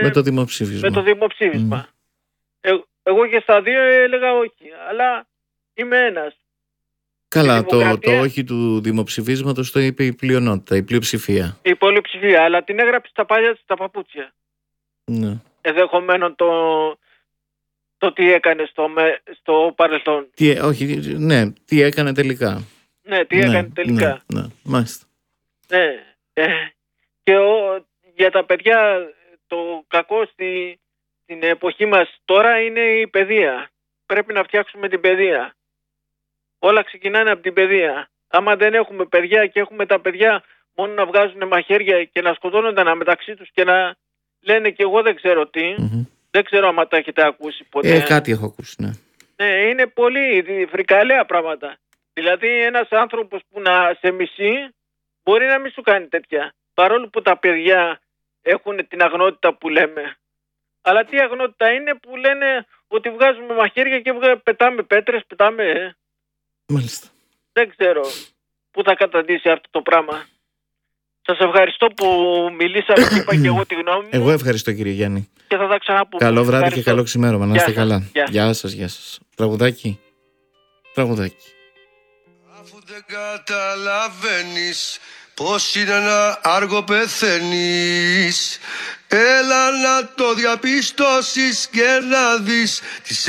με το δημοψήφισμα. Με το δημοψήφισμα. Εγώ και στα δύο έλεγα όχι, αλλά είμαι ένας. Καλά, το όχι του δημοψηφίσματος το είπε η πλειονότητα, η πλειοψηφία. Η πολυψηφία, αλλά την έγραψε στα παλιά της τα παπούτσια. Ναι. Ενδεχομένως το τι έκανε στο παρελθόν. Τι έκανε τελικά. Ναι, τι έκανε τελικά. Ναι, μάλιστα. Ναι. Και για τα παιδιά το κακό στην εποχή μας τώρα είναι η παιδεία. Πρέπει να φτιάξουμε την παιδεία. Όλα ξεκινάνε από την παιδεία. Άμα δεν έχουμε παιδιά και έχουμε τα παιδιά μόνο να βγάζουν μαχαίρια και να σκοτώνονται αναμεταξύ τους και να λένε και εγώ δεν ξέρω τι. Δεν ξέρω άμα τα έχετε ακούσει ποτέ. Κάτι έχω ακούσει, ναι. Ναι, είναι πολύ φρικαλαία πράγματα. Δηλαδή ένας άνθρωπος που να σε μισεί μπορεί να μην σου κάνει τέτοια. Παρόλο που τα παιδιά έχουν την αγνότητα που λέμε. Αλλά τι αγνότητα είναι που λένε ότι βγάζουμε μαχαίρια και πετάμε πέτρες, πετάμε... Μάλιστα. Δεν ξέρω πού θα καταντήσει αυτό το πράγμα. Σας ευχαριστώ που μιλήσατε και είπα και εγώ τη γνώμη μου. Εγώ ευχαριστώ, κύριε Γιάννη. Και θα τα ξαναπούμε. Καλό βράδυ και καλό ξημέρωμα. Να είστε καλά. Γεια σας. Τραγουδάκι. Αφού δεν καταλαβαίνεις πως είναι να άργο πεθαίνεις, έλα να το διαπιστώσεις και να δεις τις